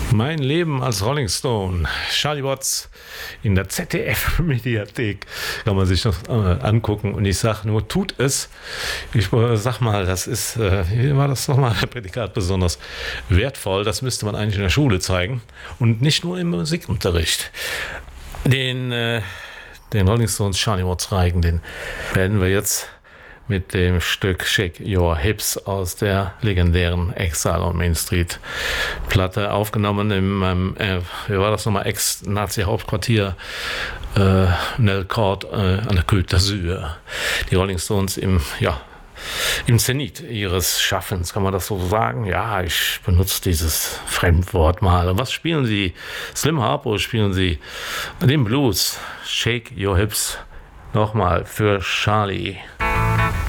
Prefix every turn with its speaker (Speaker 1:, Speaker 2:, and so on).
Speaker 1: Mein Leben als Rolling Stone, Charlie Watts in der ZDF-Mediathek, kann man sich das angucken. Und ich sage nur, tut es. Ich sag mal, das ist, hier war das nochmal der Prädikat besonders wertvoll. Das müsste man eigentlich in der Schule zeigen und nicht nur im Musikunterricht. Den Rolling Stones Charlie Watts Reigen, den werden wir jetzt mit dem Stück Shake Your Hips aus der legendären Exile on Main Street Platte aufgenommen im, wie war das nochmal, Ex-Nazi-Hauptquartier Nel Court an der Côte d'Azur. Die Rolling Stones im Zenit ihres Schaffens, kann man das so sagen? Ja, ich benutze dieses Fremdwort mal. Und was spielen sie? Slim Harpo spielen sie den Blues. Shake Your Hips. Nochmal für Charlie.